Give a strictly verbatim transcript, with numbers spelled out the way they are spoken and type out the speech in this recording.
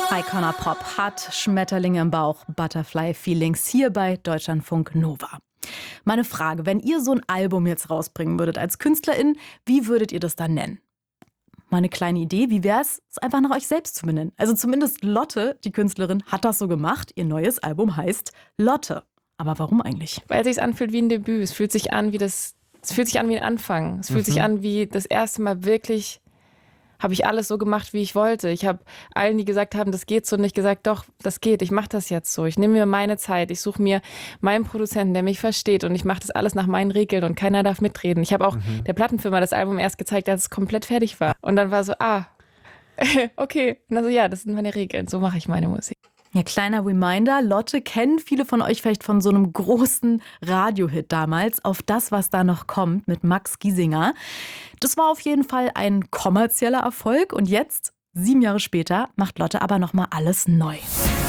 Icona Pop hat Schmetterlinge im Bauch, Butterfly Feelings hier bei Deutschlandfunk Nova. Meine Frage, wenn ihr so ein Album jetzt rausbringen würdet als KünstlerInnen, wie würdet ihr das dann nennen? Meine kleine Idee, wie wäre es, es einfach nach euch selbst zu benennen? Also zumindest Lotte, die Künstlerin, hat das so gemacht. Ihr neues Album heißt Lotte. Aber warum eigentlich? Weil es sich anfühlt wie ein Debüt. Es fühlt sich an wie das, es fühlt sich an wie ein Anfang. Es fühlt Mhm. sich an wie das erste Mal wirklich, habe ich alles so gemacht, wie ich wollte. Ich habe allen, die gesagt haben, das geht so, nicht gesagt, doch, das geht, ich mache das jetzt so. Ich nehme mir meine Zeit, ich suche mir meinen Produzenten, der mich versteht und ich mache das alles nach meinen Regeln und keiner darf mitreden. Ich habe auch Mhm. der Plattenfirma das Album erst gezeigt, als es komplett fertig war. Und dann war so, ah, okay. Und dann so, ja, das sind meine Regeln, so mache ich meine Musik. Ja, kleiner Reminder, Lotte kennen viele von euch vielleicht von so einem großen Radiohit damals, Auf das, was da noch kommt, mit Max Giesinger. Das war auf jeden Fall ein kommerzieller Erfolg und jetzt, sieben Jahre später, macht Lotte aber nochmal alles neu.